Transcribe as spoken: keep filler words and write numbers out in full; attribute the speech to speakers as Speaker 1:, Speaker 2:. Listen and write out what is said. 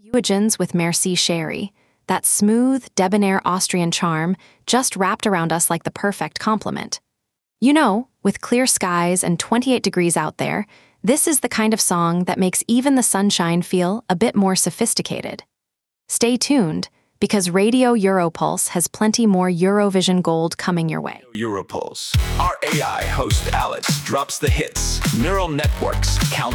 Speaker 1: Eugens with Merci Chérie, that smooth, debonair Austrian charm just wrapped around us like the perfect compliment. You know, with clear skies and twenty-eight degrees out there, this is the kind of song that makes even the sunshine feel a bit more sophisticated. Stay tuned, because Radio Europulse has plenty more Eurovision gold coming your way.
Speaker 2: Europulse. Our A I host Alex drops the hits. Neural networks count